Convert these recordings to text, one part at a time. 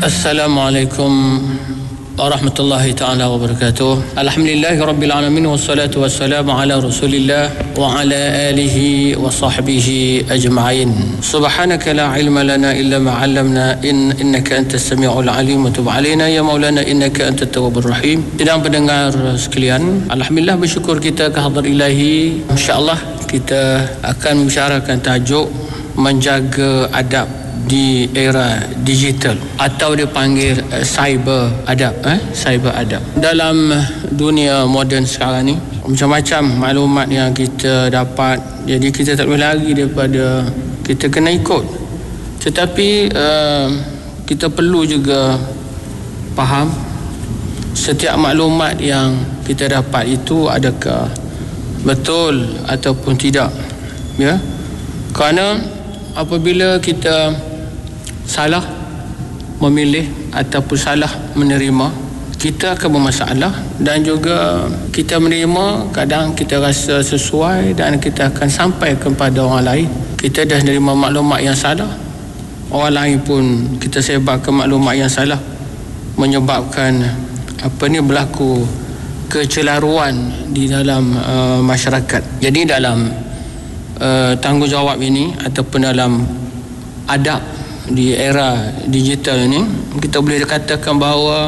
Assalamualaikum warahmatullahi ta'ala wabarakatuh. Alhamdulillahirabbil alamin wassalatu wassalamu ala Rasulillah wa ala alihi wa sahbihi ajma'in. Subhanaka la ilma lana illa ma 'allamna innaka antas samiul alim wa tub 'alaina ya maulana innaka antat tawwabur rahim. Sidang pendengar sekalian, alhamdulillah bersyukur kita ke hadrat ilahi. Insya-Allah kita akan membicarakan tajuk menjaga adab di era digital atau dipanggil cyber adab. Cyber adab dalam dunia moden sekarang ni, macam-macam maklumat yang kita dapat, jadi kita tak boleh lari daripada kita kena ikut. Tetapi kita perlu juga faham setiap maklumat yang kita dapat itu adakah betul ataupun tidak, ya. Kerana apabila kita salah memilih ataupun salah menerima, kita akan bermasalah. Dan juga kita menerima, kadang kita rasa sesuai dan kita akan sampai kepada orang lain. Kita dah menerima maklumat yang salah, orang lain pun kita sebarkan maklumat yang salah, menyebabkan berlaku kecelaruan di dalam masyarakat. Jadi dalam tanggungjawab ini ataupun dalam adab di era digital ini, kita boleh dikatakan bahawa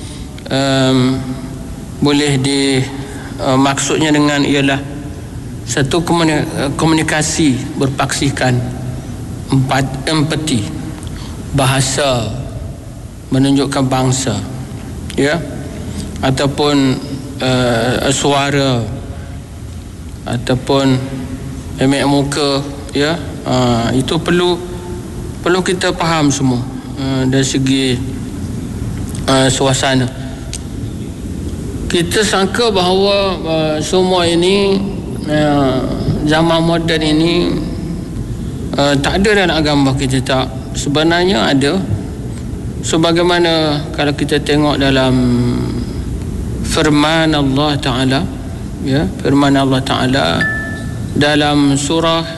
boleh maksudnya dengan ialah satu komunikasi berpaksikan, empati, bahasa menunjukkan bangsa, ya, ataupun suara ataupun emek muka, ya. Itu perlu kita faham semua dari segi suasana. Kita sangka bahawa semua ini zaman moden ini tak ada dalam agama kita. Tak, sebenarnya ada. Sebagaimana kalau kita tengok dalam firman Allah Ta'ala, ya, firman Allah Ta'ala dalam surah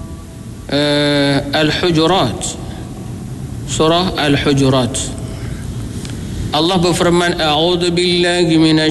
Al-Hujurat, surah Al-Hujurat, Allah berfirman, a'udzu billahi minasy